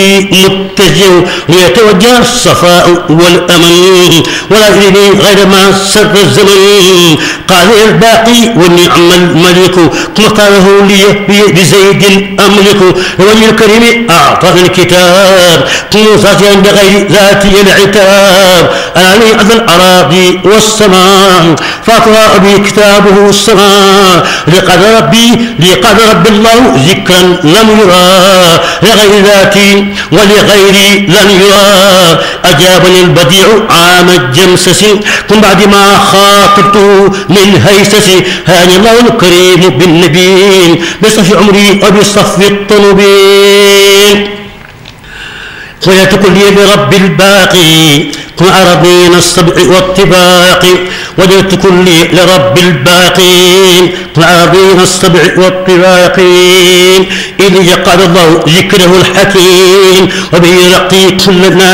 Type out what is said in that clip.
متجه ليتوجه الصفاء والأمن ولا يريني غير ما سر الزمن. قال الباقي والنعم الملك كما قاله لي بزيد أملك. وجه الكريم أعطاني الكتاب كل ذاتي بغير ذاتي العتاب. أنا أذى الأراضي والسماء فأقرأ بي كتابه السماء. لقد ربي الله ذكرا لم يرى لغير ذاتي ولغيري لن يرى. أجابني البديع عام الجمسس من بعد ما خاطبته من هيسس. هاني الله الكريم بالنبي بصف عمري وبصف الطلبين. ولا تكن لي برب الباقي كن أرضين السبع والطباق. وجدت كلي لرب الباقين كن أرضين السبع والطباق. إذ يقعد الله ذكره الحكيم وبه يرقي كل